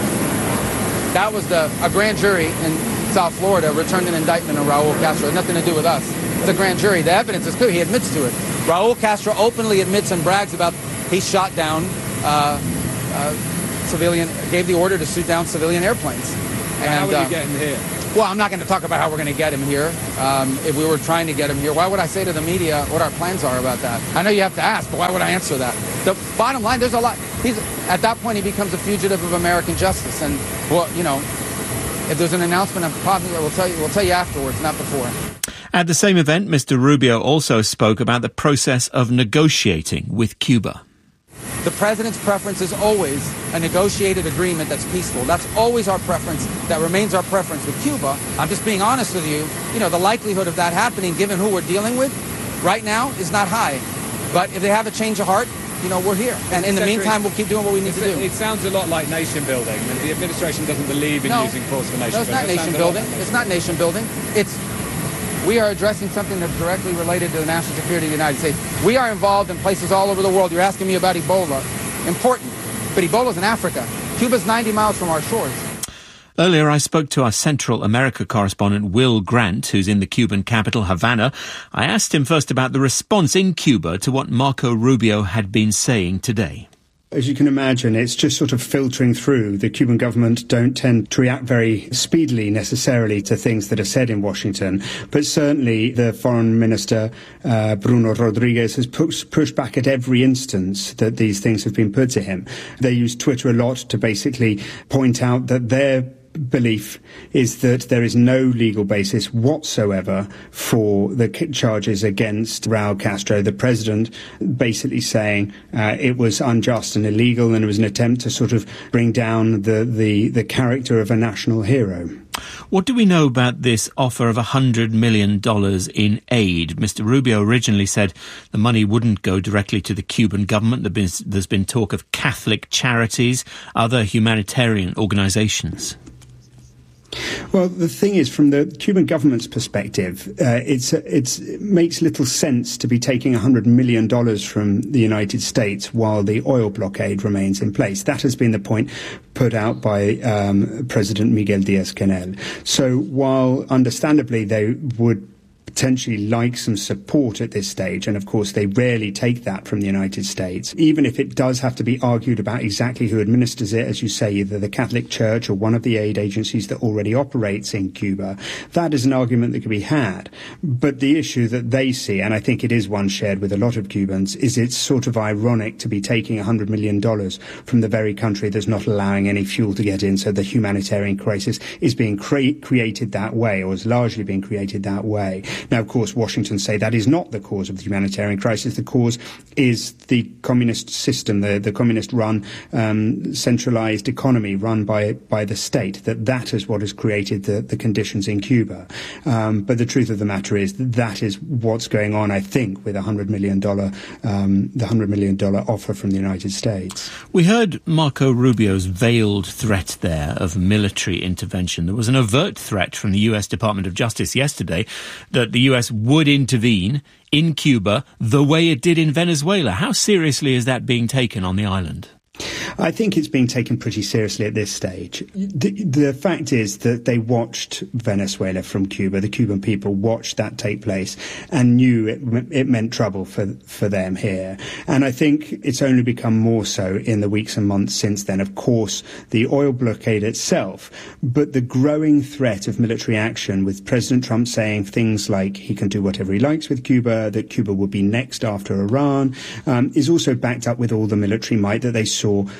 that was the a grand jury in South Florida returned an indictment on Raul Castro. It had nothing to do with us. It's a grand jury. The evidence is clear. He admits to it. Raul Castro openly admits and brags about he shot down uh, uh, civilian, gave the order to shoot down civilian airplanes. And how will uh, you get him here? Well, I'm not going to talk about how we're going to get him here. Um, if we were trying to get him here, why would I say to the media what our plans are about that? I know you have to ask, but why would I answer that? The bottom line, there's a lot. He's at that point he becomes a fugitive of American justice, and well, you know, if there's an announcement, I'm probably we'll tell you. We'll tell you afterwards, not before. At the same event, Mister Rubio also spoke about the process of negotiating with Cuba. The president's preference is always a negotiated agreement that's peaceful. That's always our preference. That remains our preference with Cuba. I'm just being honest with you. You know, the likelihood of that happening, given who we're dealing with right now, is not high. But if they have a change of heart, you know, we're here. And in the meantime, we'll keep doing what we need to do. It sounds a lot like nation building. And the administration doesn't believe in no, using force for nation no, it's building. not nation building. It's not nation building. It's We are addressing something that's directly related to the national security of the United States. We are involved in places all over the world. You're asking me about Ebola. Important. But Ebola's in Africa. Cuba's ninety miles from our shores. Earlier, I spoke to our Central America correspondent, Will Grant, who's in the Cuban capital, Havana. I asked him first about the response in Cuba to what Marco Rubio had been saying today. As you can imagine, it's just sort of filtering through. The Cuban government don't tend to react very speedily necessarily to things that are said in Washington. But certainly the foreign minister, uh, Bruno Rodriguez, has pushed, pushed back at every instance that these things have been put to him. They use Twitter a lot to basically point out that their belief is that there is no legal basis whatsoever for the charges against Raul Castro. The president basically saying uh, it was unjust and illegal, and it was an attempt to sort of bring down the, the, the character of a national hero. What do we know about this offer of one hundred million dollars in aid? Mister Rubio originally said the money wouldn't go directly to the Cuban government. There's been talk of Catholic charities, other humanitarian organizations. Well, the thing is, from the Cuban government's perspective, uh, it's, it's, it makes little sense to be taking one hundred million dollars from the United States while the oil blockade remains in place. That has been the point put out by um, President Miguel Díaz-Canel. So while understandably they would potentially like some support at this stage, and of course they rarely take that from the United States, even if it does have to be argued about exactly who administers it, as you say, either the Catholic Church or one of the aid agencies that already operates in Cuba. That is an argument that can be had. But the issue that they see, and I think it is one shared with a lot of Cubans, is it's sort of ironic to be taking one hundred million dollars from the very country that's not allowing any fuel to get in, so the humanitarian crisis is being cre- created that way, or is largely being created that way. Now, of course, Washington say that is not the cause of the humanitarian crisis. The cause is the communist system, the, the communist-run, um, centralized economy run by by the state, that that is what has created the, the conditions in Cuba. Um, but the truth of the matter is that that is what's going on, I think, with a one hundred million dollars, um, the one hundred million dollars offer from the United States. We heard Marco Rubio's veiled threat there of military intervention. There was an overt threat from the U S Department of Justice yesterday that the U S would intervene in Cuba the way it did in Venezuela. How seriously is that being taken on the island? I think it's being taken pretty seriously at this stage. The, the fact is that they watched Venezuela from Cuba. The Cuban people watched that take place and knew it, it meant trouble for, for them here. And I think it's only become more so in the weeks and months since then. Of course, the oil blockade itself, but the growing threat of military action, with President Trump saying things like he can do whatever he likes with Cuba, that Cuba will be next after Iran, um, is also backed up with all the military might that they saw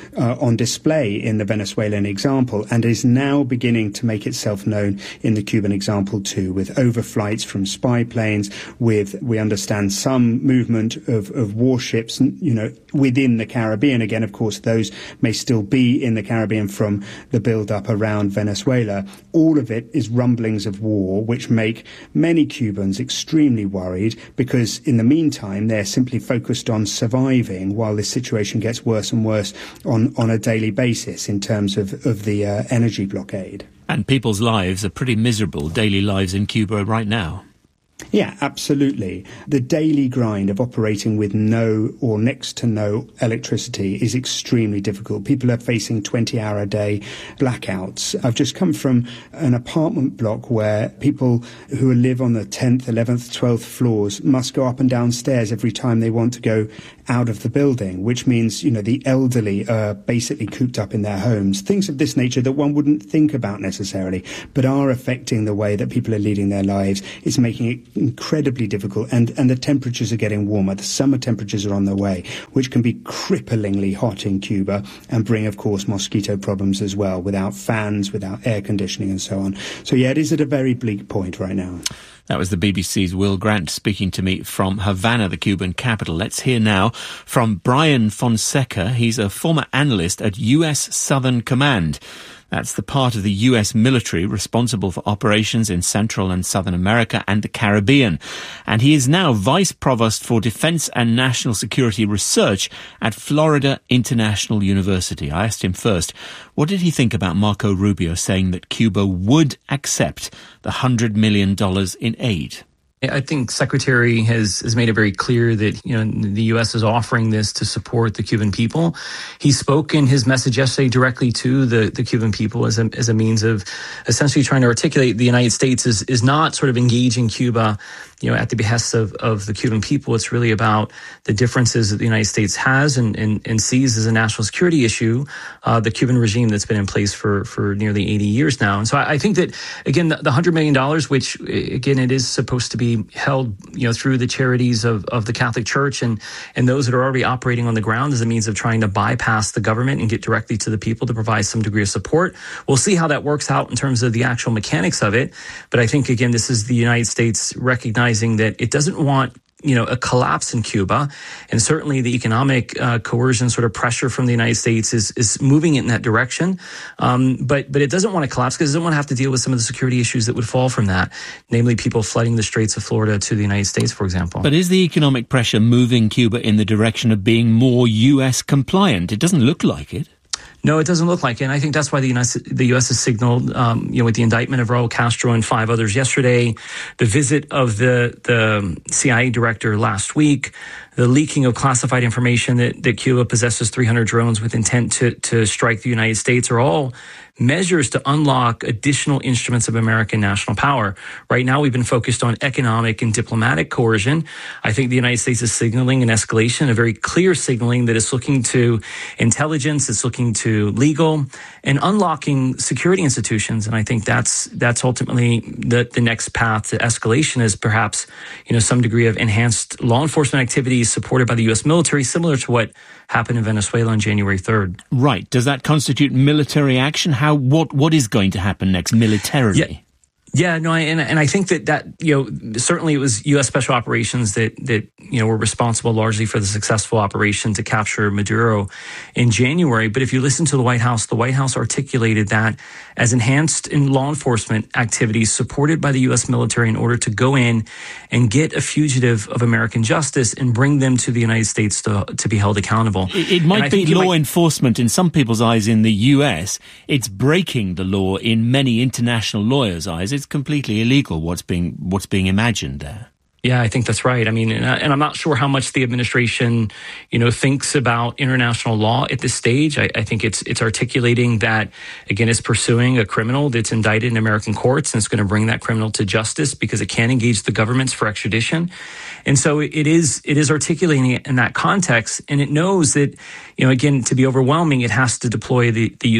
uh, on display in the Venezuelan example and is now beginning to make itself known in the Cuban example too, with overflights from spy planes, with, we understand, some movement of, of warships, you know, within the Caribbean. Again, of course, those may still be in the Caribbean from the build-up around Venezuela. All of it is rumblings of war, which make many Cubans extremely worried because in the meantime, they're simply focused on surviving while this situation gets worse and worse on, on a daily basis in terms of, of the uh, energy blockade. And people's lives are pretty miserable, daily lives in Cuba right now. Yeah, absolutely. The daily grind of operating with no or next to no electricity is extremely difficult. People are facing twenty-hour-a-day blackouts. I've just come from an apartment block where people who live on the tenth, eleventh, twelfth floors must go up and down stairs every time they want to go out of the building, which means, you know, the elderly are basically cooped up in their homes. Things of this nature that one wouldn't think about necessarily, but are affecting the way that people are leading their lives. It's making it incredibly difficult, and, and the temperatures are getting warmer. The summer temperatures are on the way, which can be cripplingly hot in Cuba and bring, of course, mosquito problems as well, without fans, without air conditioning and so on. So, yeah, it is at a very bleak point right now. That was the B B C's Will Grant speaking to me from Havana, the Cuban capital. Let's hear now from Brian Fonseca. He's a former analyst at U S Southern Command. That's the part of the U S military responsible for operations in Central and Southern America and the Caribbean. And he is now Vice Provost for Defense and National Security Research at Florida International University. I asked him first, what did he think about Marco Rubio saying that Cuba would accept the one hundred million dollars in aid? I think Secretary has, has made it very clear that, you know, the U S is offering this to support the Cuban people. He spoke in his message yesterday directly to the, the Cuban people as a, as a means of essentially trying to articulate the United States is, is not sort of engaging Cuba, you know, at the behest of, of the Cuban people. It's really about the differences that the United States has and, and, and sees as a national security issue, uh, the Cuban regime that's been in place for, for nearly eighty years now. And so I, I think that, again, the, the one hundred million dollars, which, again, it is supposed to be held, you know, through the charities of, of the Catholic Church and, and those that are already operating on the ground as a means of trying to bypass the government and get directly to the people to provide some degree of support. We'll see how that works out in terms of the actual mechanics of it. But I think, again, this is the United States recognizing that it doesn't want, you know, a collapse in Cuba. And certainly the economic uh, coercion sort of pressure from the United States is is moving it in that direction. Um, but but it doesn't want to collapse because it doesn't want to have to deal with some of the security issues that would fall from that, namely people flooding the Straits of Florida to the United States, for example. But is the economic pressure moving Cuba in the direction of being more U S compliant? It doesn't look like it. No, it doesn't look like it. And I think that's why the United, the U S has signaled, um, you know, with the indictment of Raul Castro and five others yesterday, the visit of the, the C I A director last week, the leaking of classified information that, that Cuba possesses three hundred drones with intent to, to strike the United States are all measures to unlock additional instruments of American national power. Right now, we've been focused on economic and diplomatic coercion. I think the United States is signaling an escalation, a very clear signaling that is looking to intelligence, it's looking to legal, and unlocking security institutions. And I think that's that's ultimately the, the next path to escalation is perhaps, you know, some degree of enhanced law enforcement activities supported by the U S military, similar to what happened in Venezuela on January third. Right. Does that constitute military action? How what what is going to happen next militarily? Yeah. Yeah, no, and and I think that that, you know, certainly it was U S Special Operations that, that, you know, were responsible largely for the successful operation to capture Maduro in January. But if you listen to the White House, the White House articulated that as enhanced in law enforcement activities supported by the U S military in order to go in and get a fugitive of American justice and bring them to the United States to, to be held accountable. It, it might be law might... enforcement in some people's eyes in the U S. It's breaking the law in many international lawyers' eyes. It's completely illegal what's being what's being imagined there. Yeah, I think that's right. I mean, and, I, and I'm not sure how much the administration, you know, thinks about international law at this stage. I, I think it's it's articulating that, again, it's pursuing a criminal that's indicted in American courts, and it's going to bring that criminal to justice because it can engage the governments for extradition. And so it is it is articulating it in that context, and it knows that, you know, again, to be overwhelming, it has to deploy the, the use of,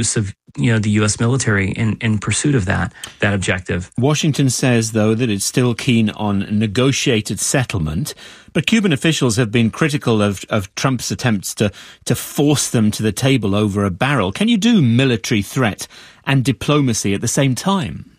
you know, the U S military in, in pursuit of that, that objective. Washington says, though, that it's still keen on negotiated settlement. But Cuban officials have been critical of, of Trump's attempts to, to force them to the table over a barrel. Can you do military threat and diplomacy at the same time?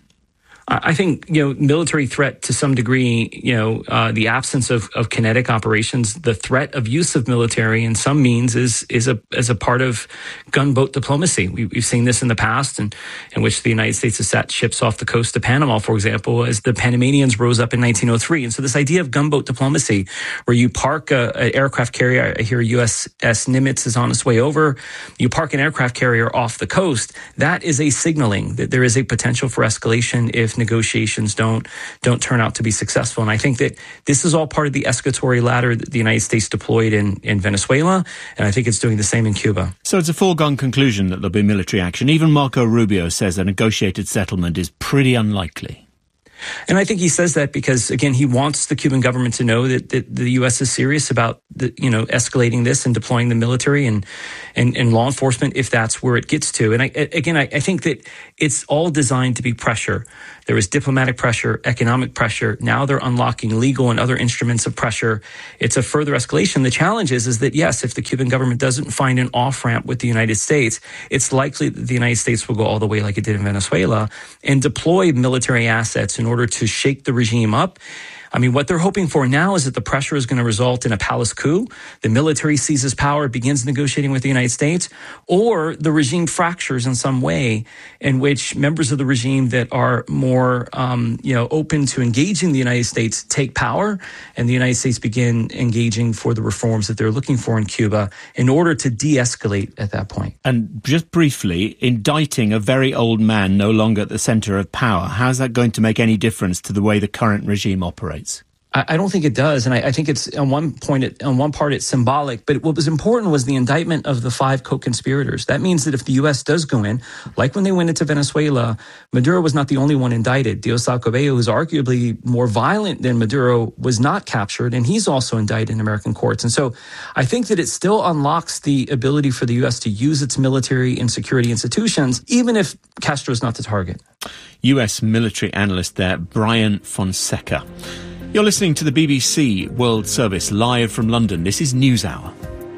I think, you know, military threat to some degree, you know, uh, the absence of, of kinetic operations, the threat of use of military in some means is is a as a part of gunboat diplomacy. We, we've seen this in the past, and in which the United States has sat ships off the coast of Panama, for example, as the Panamanians rose up in nineteen oh three. And so this idea of gunboat diplomacy, where you park a, an aircraft carrier, I hear U S S Nimitz is on its way over, you park an aircraft carrier off the coast, that is a signaling that there is a potential for escalation if negotiations don't don't turn out to be successful. And I think that this is all part of the escalatory ladder that the United States deployed in, in Venezuela, and I think it's doing the same in Cuba. So it's a foregone conclusion that there'll be military action. Even Marco Rubio says a negotiated settlement is pretty unlikely. And I think he says that because, again, he wants the Cuban government to know that, that the U S is serious about, the, you know, escalating this and deploying the military and, and, and law enforcement if that's where it gets to. And I, again, I, I think that it's all designed to be pressure. There was diplomatic pressure, economic pressure. Now they're unlocking legal and other instruments of pressure. It's a further escalation. The challenge is, is that, yes, if the Cuban government doesn't find an off-ramp with the United States, it's likely that the United States will go all the way like it did in Venezuela and deploy military assets in order to shake the regime up. I mean, what they're hoping for now is that the pressure is going to result in a palace coup. The military seizes power, begins negotiating with the United States, or the regime fractures in some way in which members of the regime that are more, um, you know, open to engaging the United States take power, and the United States begin engaging for the reforms that they're looking for in Cuba in order to de-escalate at that point. And just briefly, indicting a very old man no longer at the center of power, how's that going to make any difference to the way the current regime operates? I don't think it does, and I, I think it's on one point, it, on one part, it's symbolic. But what was important was the indictment of the five co-conspirators. That means that if the U S does go in, like when they went into Venezuela, Maduro was not the only one indicted. Diosdado Cabello, who's arguably more violent than Maduro, was not captured, and he's also indicted in American courts. And so, I think that it still unlocks the ability for the U S to use its military and security institutions, even if Castro is not the target. U S military analyst there, Brian Fonseca. You're listening to the B B C World Service live from London. This is NewsHour.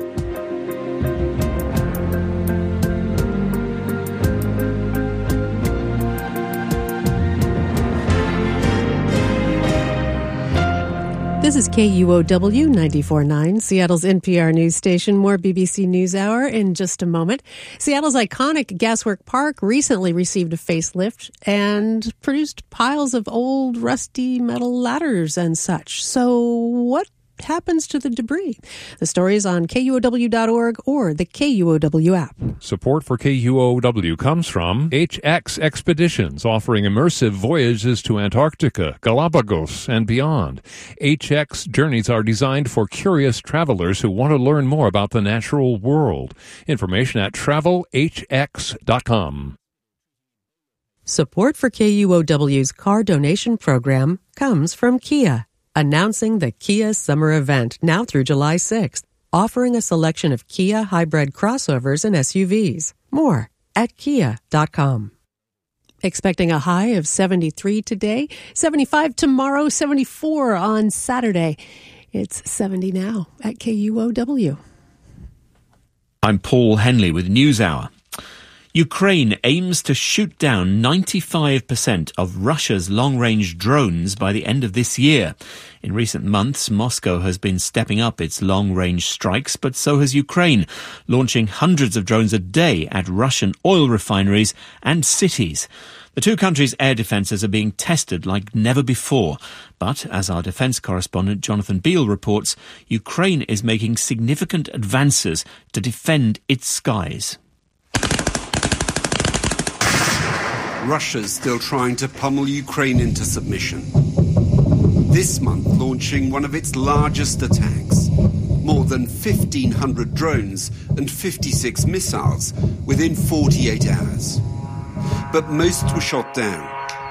This is K U O W ninety-four point nine, Seattle's N P R news station. More B B C NewsHour in just a moment. Seattle's iconic Gaswork Park recently received a facelift and produced piles of old rusty metal ladders and such. So what happens to the debris? The story is on K U O W dot org or the K U O W app. Support for K U O W comes from H X Expeditions, offering immersive voyages to Antarctica, Galapagos, and beyond. H X journeys are designed for curious travelers who want to learn more about the natural world. Information at travel h x dot com. Support for K U O W's car donation program comes from Kia, announcing the Kia Summer Event now through July sixth, offering a selection of Kia hybrid crossovers and S U Vs. More at kia dot com. Expecting a high of seventy-three today, seventy-five tomorrow, seventy-four on Saturday. It's seventy now at K U O W. I'm Paul Henley with NewsHour. Ukraine aims to shoot down ninety-five percent of Russia's long-range drones by the end of this year. In recent months, Moscow has been stepping up its long-range strikes, but so has Ukraine, launching hundreds of drones a day at Russian oil refineries and cities. The two countries' air defences are being tested like never before. But, as our defence correspondent Jonathan Beale reports, Ukraine is making significant advances to defend its skies. Russia's still trying to pummel Ukraine into submission. This month launching one of its largest attacks. More than fifteen hundred drones and fifty-six missiles within forty-eight hours. But most were shot down.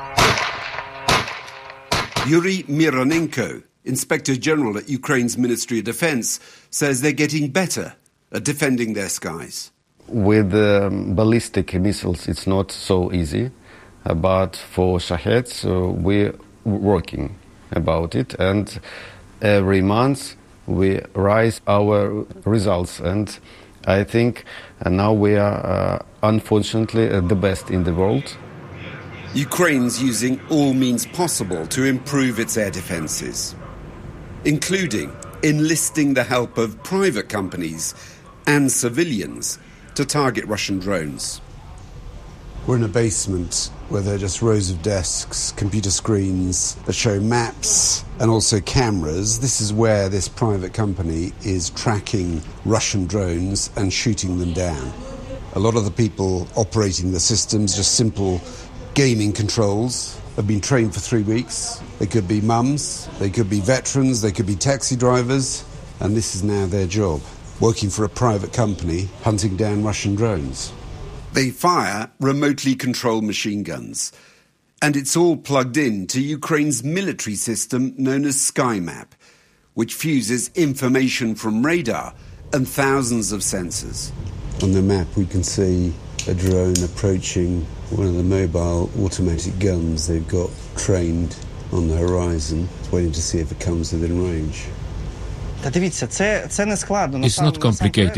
Yuri Mironenko, Inspector General at Ukraine's Ministry of Defense, says they're getting better at defending their skies. With um, ballistic missiles, it's not so easy, uh, but for Shaheds, uh, we're working about it, and every month we rise our results, and I think uh, now we are, uh, unfortunately, uh, the best in the world. Ukraine's using all means possible to improve its air defences, including enlisting the help of private companies and civilians to target Russian drones. We're in a basement where there are just rows of desks, computer screens that show maps and also cameras. This is where this private company is tracking Russian drones and shooting them down. A lot of the people operating the systems, just simple gaming controls, have been trained for three weeks. They could be mums, they could be veterans, they could be taxi drivers, and this is now their job, working for a private company, hunting down Russian drones. They fire remotely controlled machine guns, and it's all plugged in to Ukraine's military system known as SkyMap, which fuses information from radar and thousands of sensors. On the map we can see a drone approaching one of the mobile automatic guns they've got trained on the horizon, waiting to see if it comes within range. It's not complicated.